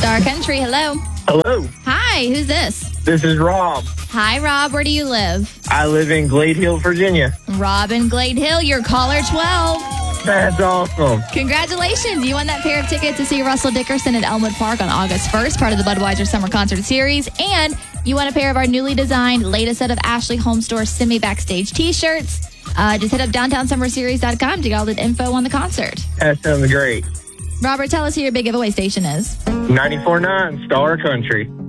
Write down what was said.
Star Country. Hello. Hello, Hi, who's this? this is Rob. Hi, Rob. Where do you live? I live in Glade Hill, Virginia. Rob in Glade Hill. You're caller 12. That's awesome. Congratulations. You won that pair of tickets to see Russell Dickerson at Elmwood Park on August 1st, part of the Budweiser Summer Concert Series. And you won a pair of our newly designed latest set of Ashley Home Store Semi-Backstage t-shirts. Just hit up downtownsummerseries.com to get all the info on the concert. That sounds great. Robert, tell us who your big giveaway station is. 94.9 Star Country.